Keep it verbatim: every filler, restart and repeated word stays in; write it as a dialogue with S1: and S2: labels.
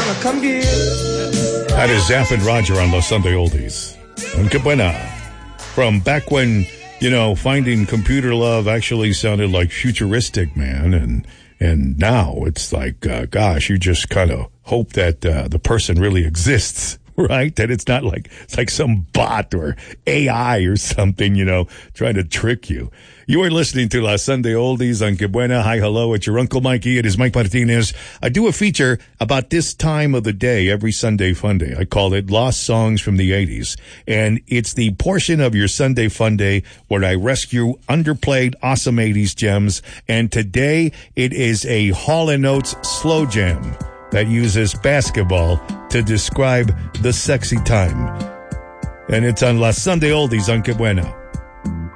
S1: That is Zapp and Roger on Los Sunday Oldies. And que buena. From back when, you know, finding computer love actually sounded like futuristic, man. And and now it's like, uh, gosh, you just kind of hope that uh, the person really exists, right? That it's not like, it's like some bot or A I or something, you know, trying to trick you. You are listening to La Sunday Oldies on Que Buena. Hi, hello, it's your Uncle Mikey. It is Mike Martinez. I do a feature about this time of the day every Sunday Fun Day. I call it Lost Songs from the eighties. And it's the portion of your Sunday Fun Day where I rescue underplayed awesome eighties gems. And today it is a Hall and Oates slow jam that uses basketball to describe the sexy time. And it's on La Sunday Oldies on Que Buena.